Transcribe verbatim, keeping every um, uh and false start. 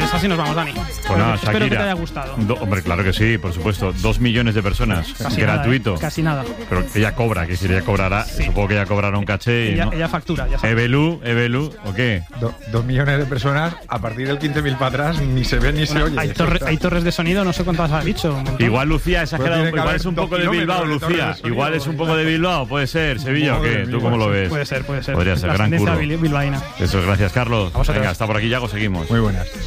Pues así nos vamos, Dani. Pues nada, Espero Shakira. que te haya gustado. Do, hombre, claro que sí, por supuesto. Dos millones de personas. Casi gratuito. Nada, ¿eh? Casi nada. Pero ella cobra, que si ella cobrará, Sí. supongo que ella cobrará un caché. Y Ella, no. ella factura, ya sabes. Ebelu, Ebelu, ¿o qué? Do- dos millones de personas, a partir del quince mil para atrás, ni se ve ni se Bueno, oye. hay, Eso torre- está- hay torres de sonido, no sé cuántas has dicho. un montón. Igual Lucía ha exagerado, Pues tiene que igual haber es un dos poco de Bilbao, kilómetros de torres Lucía. de sonido, Igual es un poco de exacto. Bilbao, puede ser, Sevilla, ¿o qué? Madre ¿Tú mía, cómo lo sí. ves? Puede ser, puede ser. Podría ser, La gran ascendencia curro. bil- bilbaína. Eso, gracias, Carlos. vosotros. Venga, hasta por aquí, Yago, seguimos. Muy buenas.